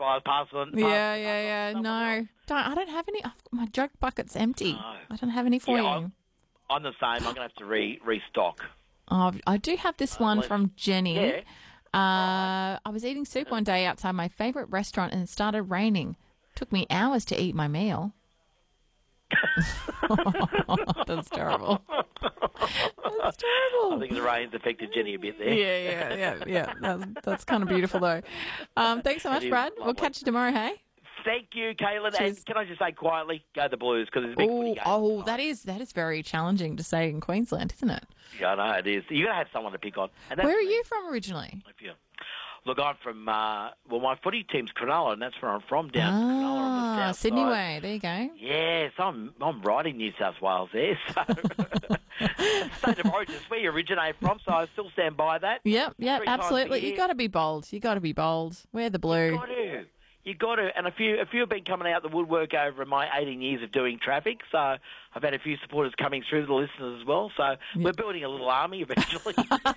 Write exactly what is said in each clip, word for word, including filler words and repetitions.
I pass on. Pass, Yeah, pass yeah, yeah. No, don't, I don't have any. I've, my joke bucket's empty. No. I don't have any for Yeah, you. I'm, I'm the same. I'm going to have to re restock. Oh, I do have this one unless- from Jenny. Yeah. Uh, I was eating soup one day outside my favourite restaurant and it started raining. Took me hours to eat my meal. That's terrible. That's terrible. I think the rain's affected Jenny a bit there. Yeah, yeah, yeah, yeah. That's, that's kind of beautiful, though. Um, thanks so much, It is Brad. We'll lovely. catch you tomorrow, hey? Thank you, Caitlin. Cheers. And can I just say quietly, go the Blues, because it's a big footy Ooh, game. oh, that is that is very challenging to say in Queensland, isn't it? Yeah, I know it is. You've got to have someone to pick on. And that's Where are me. you from originally? If you- Look, I'm from, uh, well, my footy team's Cronulla, and that's where I'm from, down in Cronulla on the Ah, south Sydney side. way. There you go. Yes, I'm I'm right in New South Wales there. So state of origin is where you originate from, so I still stand by that. Yep, yep, Three times a absolutely. You year. got to be bold. You got to be bold. Wear the blue. You got to. You got to. And a few, a few have been coming out the woodwork over my eighteen years of doing traffic. So I've had a few supporters coming through, the listeners as well. So we're building a little army eventually.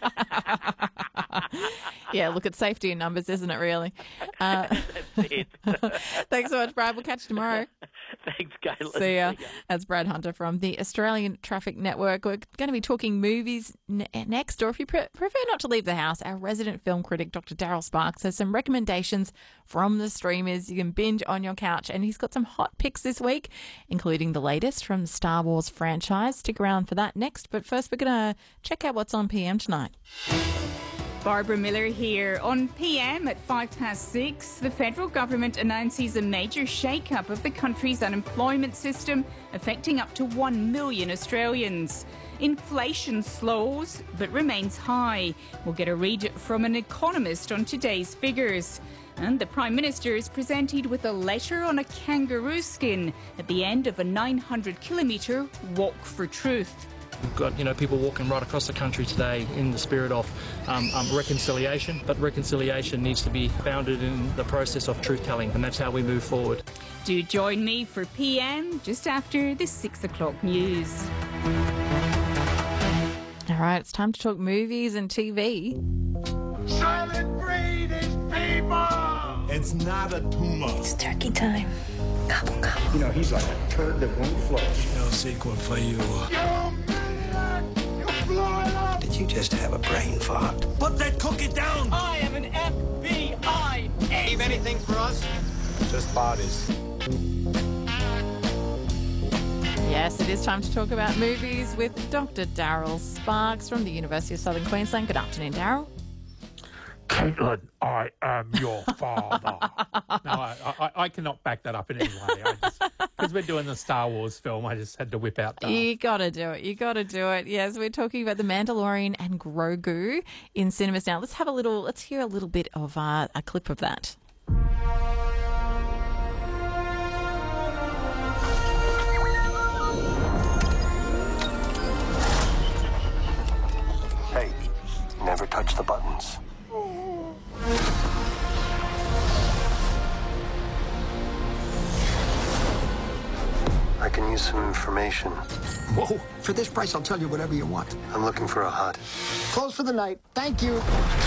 Yeah, look, it's safety in numbers, isn't it, really? Uh, That's it. thanks so much, Brad. We'll catch you tomorrow. Thanks, Caitlin. See ya. ya. That's Brad Hunter from the Australian Traffic Network. We're going to be talking movies ne- next, or if you pre- prefer not to leave the house, our resident film critic, Doctor Daryl Sparks, has some recommendations from the streamers you can binge on your couch, and he's got some hot picks this week, including the latest from the Star Wars franchise. Stick around for that next, but first we're going to check out what's on P M tonight. Barbara Miller here. On P M at five past six, the federal government announces a major shake-up of the country's unemployment system, affecting up to one million Australians. Inflation slows, but remains high. We'll get a read from an economist on today's figures. And the Prime Minister is presented with a letter on a kangaroo skin at the end of a nine hundred kilometre walk for truth. We've got, you know, people walking right across the country today in the spirit of um, um, reconciliation, but reconciliation needs to be founded in the process of truth-telling, and that's how we move forward. Do join me for P M just after the six o'clock news. All right, it's time to talk movies and T V. Silent breed is people! It's not a tumor. It's turkey time. Gobble, gobble. You know, he's like a turd that won't flush. No sequel for you. You maniac! You blew it up! Did you just have a brain fart? Put that cookie down! I am an F B I agent. Leave anything for us? Just bodies. Yes, it is time to talk about movies with Doctor Daryl Sparks from the University of Southern Queensland. Good afternoon, Daryl. Caitlin, I am your father. No, I, I, I cannot back that up in any way. Because we're doing the Star Wars film, I just had to whip out Darth. You got to do it. You got to do it. Yes, we're talking about The Mandalorian and Grogu in cinemas now. Let's have a little, let's hear a little bit of uh, a clip of that. Hey, never touch the buttons. I can use some information. Whoa, for this price, I'll tell you whatever you want. I'm looking for a hut. Close for the night. Thank you.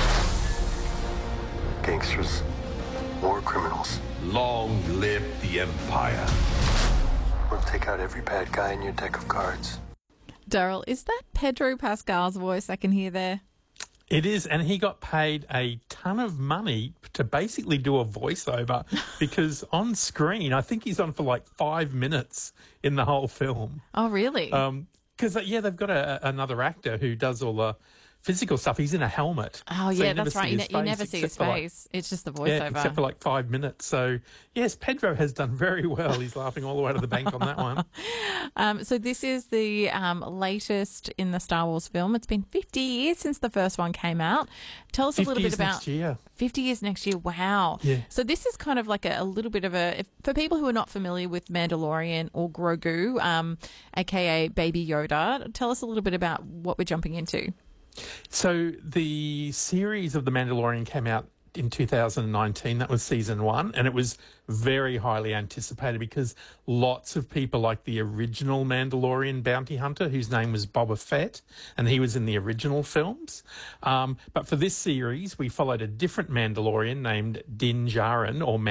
Gangsters. War criminals. Long live the Empire. We'll take out every bad guy in your deck of cards. Daryl, is that Pedro Pascal's voice I can hear there? It is, and he got paid a ton of money to basically do a voiceover because on screen, I think he's on for like five minutes in the whole film. Oh, really? Because, uh, yeah, they've got a, another actor who does all the physical stuff. He's in a helmet. oh, So yeah, you never that's right. see You, his ne- you face never see his except for, like, face. It's just the voiceover. Yeah, except for like five minutes. So, yes, Pedro has done very well. He's laughing all the way to the bank on that one. Um, so this is the um, latest in the Star Wars film. It's been fifty years since the first one came out. Tell us a little bit years about next year. fifty years next year. Wow. Yeah. So this is kind of like a, a little bit of a, if, for people who are not familiar with Mandalorian or Grogu, um, aka Baby Yoda, tell us a little bit about what we're jumping into. So the series of The Mandalorian came out in two thousand nineteen. That was season one, and it was very highly anticipated because lots of people like the original Mandalorian bounty hunter, whose name was Boba Fett, and he was in the original films. Um, but for this series, we followed a different Mandalorian named Din Djarin, or